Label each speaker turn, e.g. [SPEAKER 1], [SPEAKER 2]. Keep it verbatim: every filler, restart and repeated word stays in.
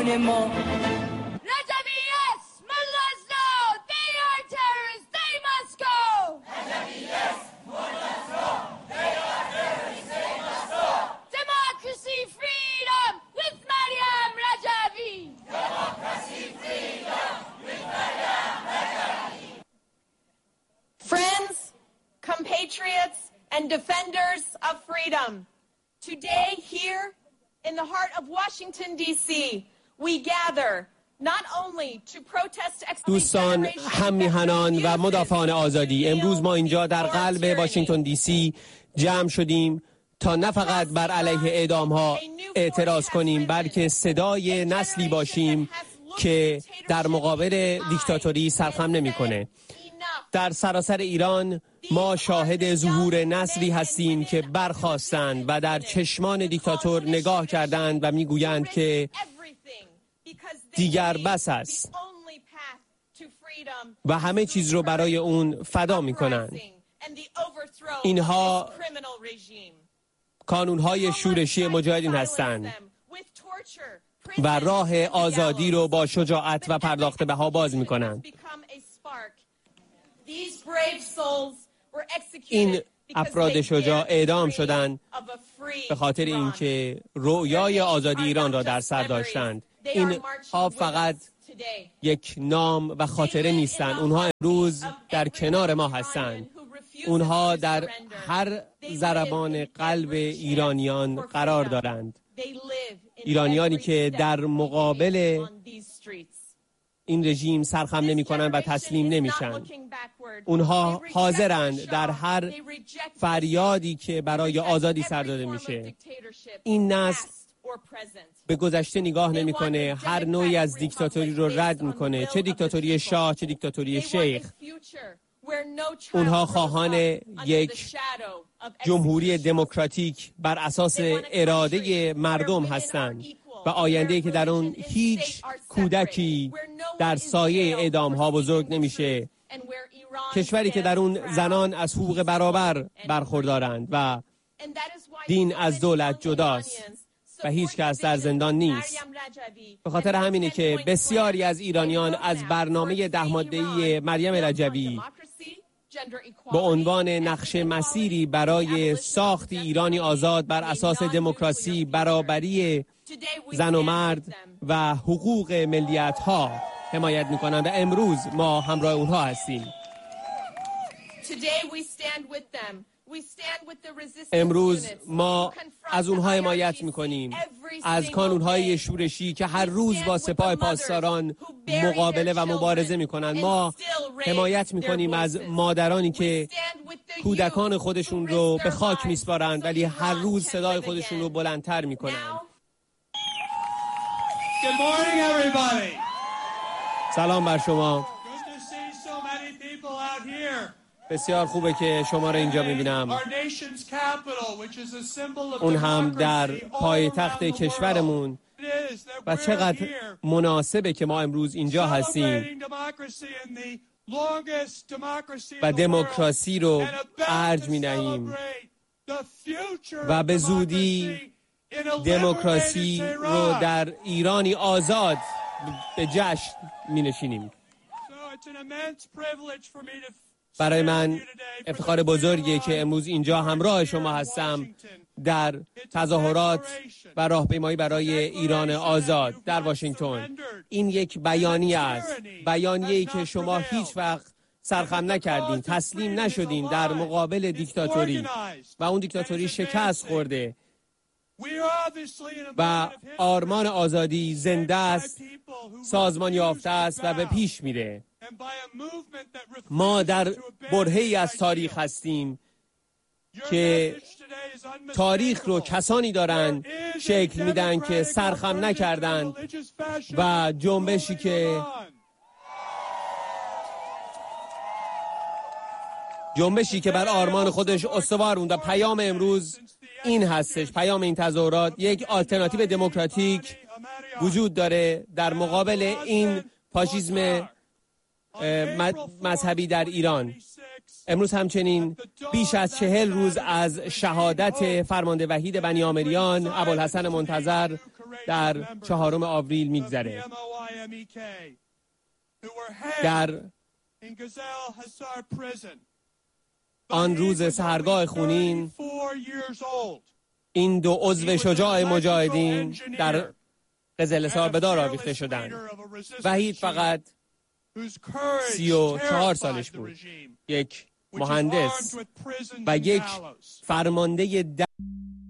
[SPEAKER 1] جون ما.
[SPEAKER 2] Compatriots and defenders of freedom. Today here in the heart of Washington D C we gather not only to protest.
[SPEAKER 3] دوستان هم‌میهنان و مدافعان آزادی، امروز ما اینجا در قلب واشنگتن دی سی جمع شدیم تا نه فقط بر علیه اعدام‌ها اعتراض کنیم، بلکه صدای نسلی باشیم که در مقابل دیکتاتوری سرخم نمی‌کنه. در سراسر ایران ما شاهد ظهور نسلی هستیم که برخاستند و در چشمان دیکتاتور نگاه کردند و میگویند که دیگر بس است و همه چیز رو برای اون فدا میکنند. اینها کانونهای شورشی مجاهدین هستند و راه آزادی رو با شجاعت و پرداخت بها باز میکنند. این افراد شجاع اعدام شدند به خاطر اینکه رویای آزادی ایران را در سر داشتند. اینها فقط یک نام و خاطره نیستند، اونها امروز در کنار ما هستند. اونها در هر ضربان قلب ایرانیان قرار دارند، ایرانیانی که در مقابل این رژیم سرخم نمی کنند و تسلیم نمیشن. اونها حاضرند در هر فریادی که برای آزادی سر داده میشه. این نسل به گذشته نگاه نمیکنه، هر نوعی از دیکتاتوری رو رد میکنه، چه دیکتاتوری شاه چه دیکتاتوری شیخ. اونها خواهان یک جمهوری دموکراتیک بر اساس اراده مردم هستند و آینده‌ای که در اون هیچ کودکی در سایه اعدام‌ها بزرگ نمیشه، کشوری که در اون زنان از حقوق برابر برخوردارند و دین از دولت جداست و هیچ کس در زندان نیست. به خاطر همینه که بسیاری از ایرانیان از برنامه ده ماده‌ای مریم رجوی با عنوان نقش مسیری برای ساخت ایرانی آزاد بر اساس دموکراسی، برابری زن و مرد و حقوق ملیت‌ها حمایت می‌کنند و امروز ما همراه اونها هستیم. امروز ما از اونها حمایت میکنیم، از کانونهای شورشی که هر روز با سپاه پاسداران مقابله و مبارزه میکنند. ما حمایت میکنیم از مادرانی که کودکان خودشون رو به خاک میسپارند ولی هر روز صدای خودشون رو بلندتر میکنند.
[SPEAKER 4] Good morning, everybody.
[SPEAKER 3] سلام بر شما.
[SPEAKER 4] Good to see so many people out here.
[SPEAKER 3] بسیار خوبه که شما رو اینجا میبینم.
[SPEAKER 4] Our nation's capital, which is a symbol of
[SPEAKER 3] اون هم در
[SPEAKER 4] democracy all
[SPEAKER 3] پایتخت
[SPEAKER 4] around the
[SPEAKER 3] کشورمون
[SPEAKER 4] world. It is that
[SPEAKER 3] و
[SPEAKER 4] we're
[SPEAKER 3] چقدر
[SPEAKER 4] here
[SPEAKER 3] مناسبه که ما امروز اینجا هستیم
[SPEAKER 4] celebrating democracy in the longest democracy in
[SPEAKER 3] و
[SPEAKER 4] the
[SPEAKER 3] دموکراسی
[SPEAKER 4] world.
[SPEAKER 3] رو
[SPEAKER 4] And about
[SPEAKER 3] ارج
[SPEAKER 4] to
[SPEAKER 3] می‌نهیم
[SPEAKER 4] celebrate the future
[SPEAKER 3] و به
[SPEAKER 4] of
[SPEAKER 3] زودی
[SPEAKER 4] democracy in a
[SPEAKER 3] دموکراسی
[SPEAKER 4] liberated
[SPEAKER 3] رو
[SPEAKER 4] Tehran.
[SPEAKER 3] در ایرانی آزاد به جشن می‌نشینیم.
[SPEAKER 4] So it's an immense privilege for me to
[SPEAKER 3] برای من افتخار بزرگیه که امروز اینجا همراه شما هستم در تظاهرات و راهپیمایی برای ایران آزاد در واشنگتن. این یک بیانیه است، بیانیه‌ای که شما هیچ وقت سرخم نکردین، تسلیم نشدین در مقابل دیکتاتوری و اون دیکتاتوری شکست خورده و آرمان آزادی زنده است، سازمان یافته است و به پیش میره. ما در برهه‌ای از تاریخ هستیم که تاریخ رو کسانی دارن شکل میدن که سرخم نکردن و جنبشی که جنبشی که بر آرمان خودش استوار بود. و پیام امروز این هستش، پیام این تظاهرات، یک آلترناتیو دموکراتیک وجود داره در مقابل این فاشیسم مذهبی در ایران. امروز همچنین بیش از چهل روز از شهادت فرمانده وحید بنی آمریان ابوالحسن منتظر در چهارم آوریل میگذره. در آن روز سحرگاه خونین این دو عضو شجاع مجاهدین در قزل‌سار به دار آویخته شدند. وحید فقط سی و چهار سالش بود، یک مهندس و یک فرمانده